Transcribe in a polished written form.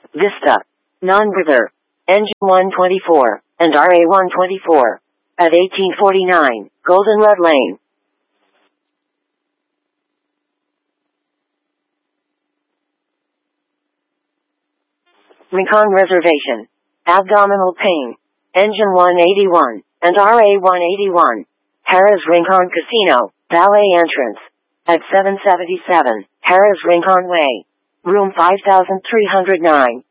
Vista, Non-Breather, Engine 124, and RA 124. At 1849, Goldenrod Lane. Rincon Reservation, Abdominal Pain, Engine 181, and RA 181. Harrah's Rincon Casino, Valet Entrance. At 777, Harrah's Rincon Way. Room 5309.